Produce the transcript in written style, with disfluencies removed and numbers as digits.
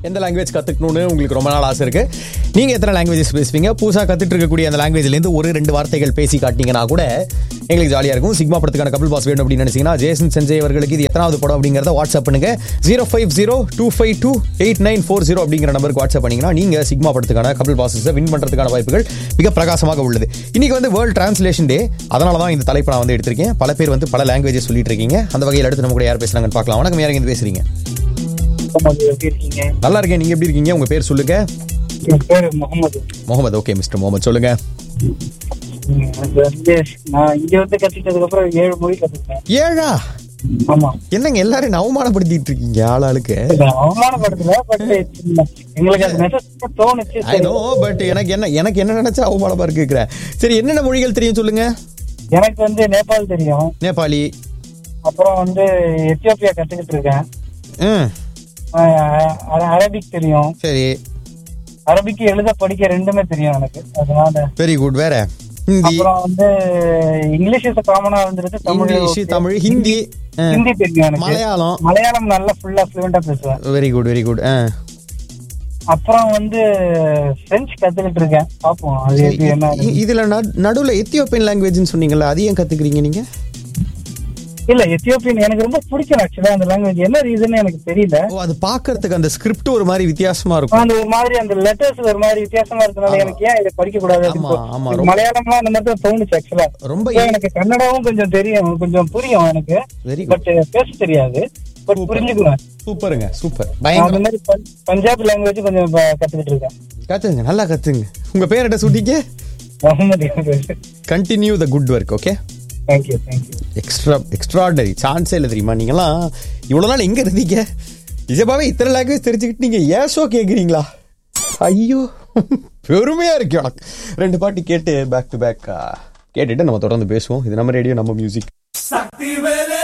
எந்த லாங்குவேஜ் கற்றுக்கணும்னு உங்களுக்கு ரொம்ப நாள் ஆசை இருக்குது. நீங்கள் எத்தனை லாங்குவேஜஸ் பேசுவீங்க? புதுசாக கற்றுட்டு இருக்கக்கூடிய அந்த லாங்குவேஜ்லேருந்து ஒரு 2 வார்த்தைகள் பேசி காட்டிங்கன்னா கூட எங்களுக்கு ஜாலியாக இருக்கும். சிக்மா படத்துக்கான கபில் பாஸ் வேணும் அப்படின்னு நினச்சிங்கன்னா ஜேசன் சஞ்சய் அவர்களுக்கு இது எத்தனாவது படம் அப்படிங்கிறத வாட்ஸ்அப் பண்ணுங்க. 05025289440 அப்படிங்கிற நம்பருக்கு வாட்ஸ்அப் பண்ணிங்கன்னா நீங்கள் சிக்மா படத்துக்கான கபில் பாஸஸை வின் பண்ணுறதுக்கான வாய்ப்புகள் மிக பிரகாசமாக உள்ளது. இன்றைக்கி வந்து வேர்ல்டு டிரான்ஸ்லேஷன் டே. அதனால தான் இந்த தலைப்பு நான் வந்து எடுத்திருக்கேன். பல பேர் வந்து பல லாங்குவேஜஸ் சொல்லிட்டு இருக்கீங்க. அந்த வகையில் அடுத்து நம்ம கூட யார் பேசுகிறாங்கன்னு பார்க்கலாம். வணக்கம், யார் இருந்து பேசுறீங்க? நல்லா இருக்கேன். நீங்க எப்படி இருக்கீங்க? உங்க பேர் சொல்லுங்க. முகமது. ஓகே மிஸ்டர் முகமது, சொல்லுங்க. நான் இங்க வந்து கத்துக்கிட்டதுக்கு அப்புறம் 7 மொழி கத்துக்கிட்டேன். 7ஆ? ஆமா. என்னங்க எல்லாரும் அவமானப்படுத்திட்டு இருக்கீங்க? ஆளாளுக்கு அவமானப்படுத்தல, பட் எங்களுக்கு அது நெசசரியா தோணுச்சு. ஐ நோ, பட் எனக்கு என்ன நினைச்சா அவமானமா இருக்குற. சரி, என்னென்ன மொழிகள் தெரியும் சொல்லுங்க. எனக்கு வந்து நேபாள் தெரியும். நேபாளி. அப்புறம் வந்து எத்தியோப்பியா கத்துக்கிட்டு இருக்கேன். அரபிக் தெரியும். சரி. அரபிக்கு எழுத படிக்க ரெண்டுமே தெரியும் எனக்கு. அதனால வெரி குட். வேற? ஹிந்தி. அப்புறம் வந்து இங்கிலீஷ் காமனா இருந்துருக்கு. தமிழ், ஹிந்தி தெரியும் எனக்கு. மலையாளம் நல்லா ஃபுல்லா ஃப்ளூயண்டா பேசுவேன். Very good, very good. அப்புறம் வந்து பிரெஞ்சு கத்துக்கிட்டு இருக்கேன். பாப்போம் அது என்ன. இதுல நடுவுல எத்தியோப்பியன் லாங்குவேஜ்னு சொன்னீங்கல்ல, அது ஏன் கத்துக்கிறீங்க நீங்க? இல்ல, எத்தியோப்பியன் எனக்கு ரொம்ப பிடிக்கும் ஆக்சுவலா. அந்த லாங்குவேஜ் என்ன ரீசன் எனக்கு தெரியல. அது பாக்குறதுக்கு அந்த ஸ்கிரிப்ட் ஒரு மாதிரி வித்தியாசமா இருக்கும். அந்த ஒரு மாதிரி அந்த லெட்டர்ஸ் ஒரு மாதிரி வித்தியாசமா இருக்கனால எனக்கு ஏன் இதை படிக்க கூடாது. மலையாளம்லாம் அந்த மாதிரி தான் தோணுச்சு ஆக்சுவலா. ரொம்ப எனக்கு கன்னடாவும் கொஞ்சம் தெரியும், கொஞ்சம் புரியும் எனக்கு. பட் பேச தெரியாது, பட் புரிஞ்சுக்குவேன். சூப்பருங்க, சூப்பர். அந்த மாதிரி பஞ்சாபி லாங்குவேஜ் கொஞ்சம் கத்துக்கிட்டு இருக்கேன். கத்துங்க, நல்லா கத்துங்க. உங்க பேர் என்ன சுட்டிங்க? Mohammed. Continue the good work. Okay, thank you. Extraordinary. சான்ஸே இல்லை தெரியுமா? நீங்களாம் இவ்வளவு நாள் எங்க இருந்தீங்க? நிஜமாவே இத்தனை லாங்குவேஜ் தெரிஞ்சுக்கிட்டு நீங்க ஏன் ஷோ கேக்குறீங்களா? ஐயோ, பெருமையா இருக்கு எனக்கு. 2 பாட்டு கேட்டு பேக் டு பேக் கேட்டுட்டு நம்ம தொடர்ந்து பேசுவோம். இது நம்ம ரேடியோ, நம்ம மியூசிக்.